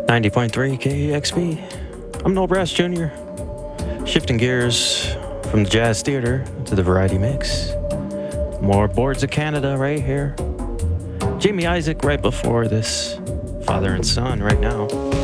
90.3 KEXP. I'm Noel Brass Jr. Shifting gears from the Jazz Theater to the Variety Mix. More Boards of Canada right here. Jamie Isaac right before this. Father and Son right now.